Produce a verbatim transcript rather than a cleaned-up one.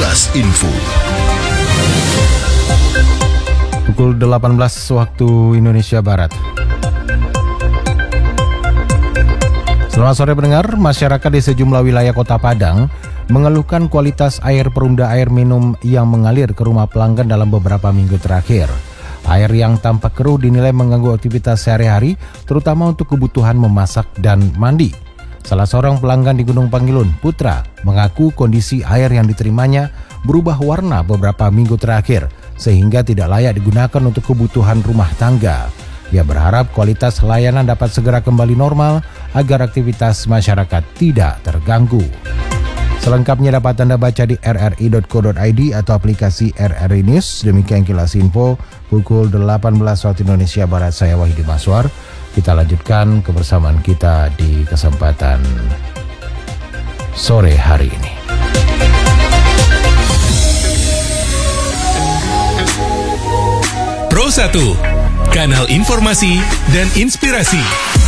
Kilas Info. Pukul delapan belas waktu Indonesia Barat. Selamat sore pendengar, masyarakat di sejumlah wilayah Kota Padang mengeluhkan kualitas air perumda air minum yang mengalir ke rumah pelanggan dalam beberapa minggu terakhir. Air yang tampak keruh dinilai mengganggu aktivitas sehari-hari, terutama untuk kebutuhan memasak dan mandi. Salah seorang pelanggan di Gunung Pangilun, Putra, mengaku kondisi air yang diterimanya berubah warna beberapa minggu terakhir, sehingga tidak layak digunakan untuk kebutuhan rumah tangga. Ia berharap kualitas layanan dapat segera kembali normal agar aktivitas masyarakat tidak terganggu. Selengkapnya dapat Anda baca di r r i dot co dot i d atau aplikasi R R I News. Demikian Kilas Info pukul delapan belas waktu Indonesia Barat. Saya Wahidi Maswar. Kita lanjutkan kebersamaan kita di kesempatan sore hari ini. Pro satu, kanal informasi dan inspirasi.